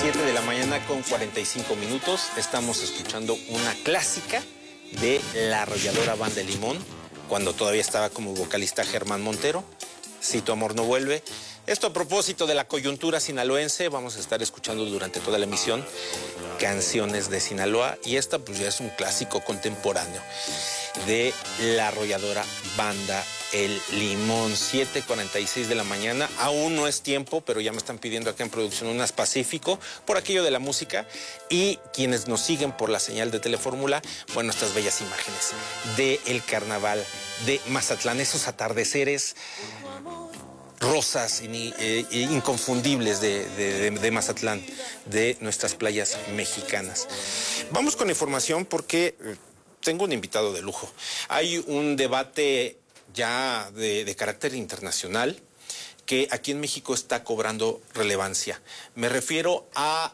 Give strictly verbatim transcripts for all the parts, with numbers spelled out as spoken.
siete de la mañana con cuarenta y cinco minutos. Estamos escuchando una clásica de La Arrolladora Banda Limón, cuando todavía estaba como vocalista Germán Montero. Si tu amor no vuelve. Esto a propósito de la coyuntura sinaloense. Vamos a estar escuchando durante toda la emisión canciones de Sinaloa. Y esta pues ya es un clásico contemporáneo de La Arrolladora Banda El Limón. Siete cuarenta y seis de la mañana. Aún no es tiempo, pero ya me están pidiendo acá en producción unas Pacífico por aquello de la música. Y quienes nos siguen por la señal de Telefórmula, bueno, estas bellas imágenes del carnaval de Mazatlán, esos atardeceres rosas y, eh, inconfundibles de, de, de Mazatlán, de nuestras playas mexicanas. Vamos con información porque tengo un invitado de lujo. Hay un debate ya de, de carácter internacional que aquí en México está cobrando relevancia. Me refiero a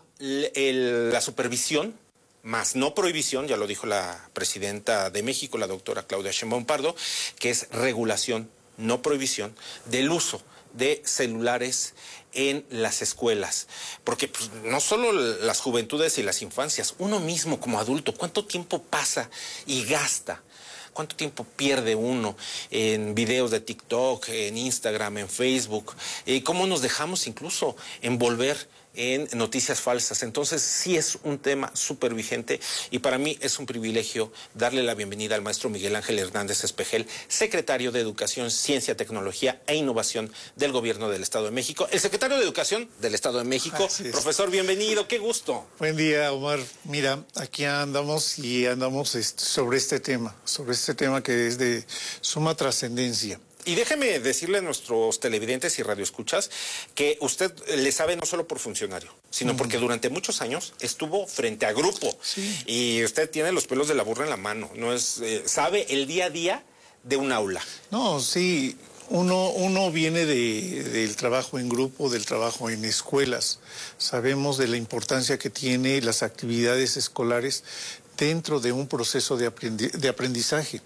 el, la supervisión, más no prohibición, ya lo dijo la presidenta de México, la doctora Claudia Sheinbaum Pardo, que es regulación, no prohibición, del uso de celulares en las escuelas. Porque pues, no solo las juventudes y las infancias, uno mismo como adulto, ¿cuánto tiempo pasa y gasta? ¿Cuánto tiempo pierde uno en videos de TikTok, en Instagram, en Facebook? ¿Y cómo nos dejamos incluso envolver en noticias falsas? Entonces sí es un tema súper vigente y para mí es un privilegio darle la bienvenida al maestro Miguel Ángel Hernández Espejel, secretario de Educación, Ciencia, Tecnología e Innovación del Gobierno del Estado de México. El secretario de Educación del Estado de México. Profesor, bienvenido, qué gusto. Buen día, Omar. Mira, aquí andamos y andamos sobre este tema, sobre este tema que es de suma trascendencia. Y déjeme decirle a nuestros televidentes y radioescuchas que usted le sabe no solo por funcionario, sino mm. porque durante muchos años estuvo frente a grupo. Sí. Y usted tiene los pelos de la burra en la mano. No es, eh, sabe el día a día de un aula. No, sí. Uno, uno viene de, del trabajo en grupo, del trabajo en escuelas. Sabemos de la importancia que tiene las actividades escolares dentro de un proceso de, aprendi de aprendizaje.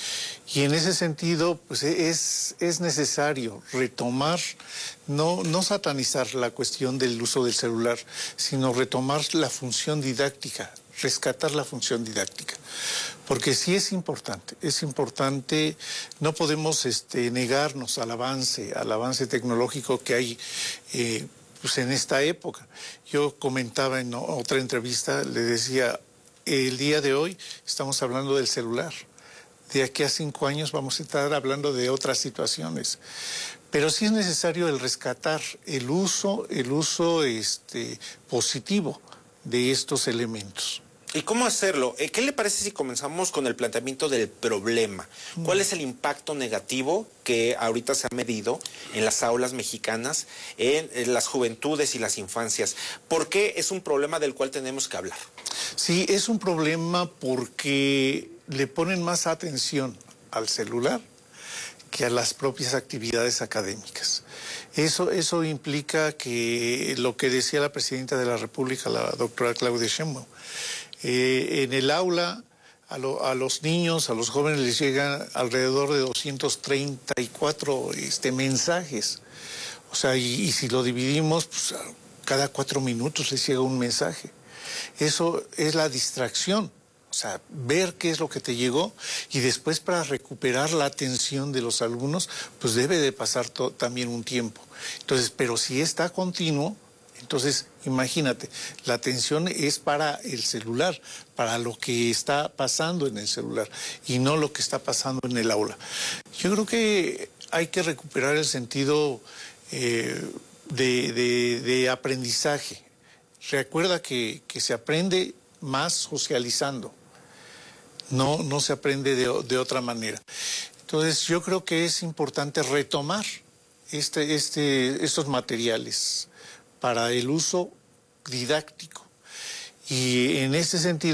Y en ese sentido, pues es, es necesario retomar, no, no satanizar la cuestión del uso del celular, sino retomar la función didáctica, rescatar la función didáctica. Porque sí es importante, es importante, no podemos este, negarnos al avance, al avance tecnológico que hay eh, pues en esta época. Yo comentaba en otra entrevista, le decía, el día de hoy estamos hablando del celular. De aquí a cinco años vamos a estar hablando de otras situaciones. Pero sí es necesario el rescatar el uso, el uso este, positivo de estos elementos. ¿Y cómo hacerlo? ¿Qué le parece si comenzamos con el planteamiento del problema? ¿Cuál es el impacto negativo que ahorita se ha medido en las aulas mexicanas, en, en las juventudes y las infancias? ¿Por qué es un problema del cual tenemos que hablar? Sí, es un problema porque le ponen más atención al celular que a las propias actividades académicas. Eso, eso implica que lo que decía la presidenta de la República, la doctora Claudia Sheinbaum, eh, en el aula a, lo, a los niños, a los jóvenes les llegan alrededor de doscientos treinta y cuatro este, mensajes. O sea, y, y si lo dividimos, pues, cada cuatro minutos les llega un mensaje. Eso es la distracción. O sea, ver qué es lo que te llegó y después para recuperar la atención de los alumnos, pues debe de pasar también un tiempo. Entonces, pero si está continuo, entonces imagínate, la atención es para el celular, para lo que está pasando en el celular y no lo que está pasando en el aula. Yo creo que hay que recuperar el sentido eh, de, de, de aprendizaje. Recuerda que, que se aprende más socializando. No, no se aprende de, de otra manera. Entonces yo creo que es importante retomar este, este, estos materiales para el uso didáctico. Y en ese sentido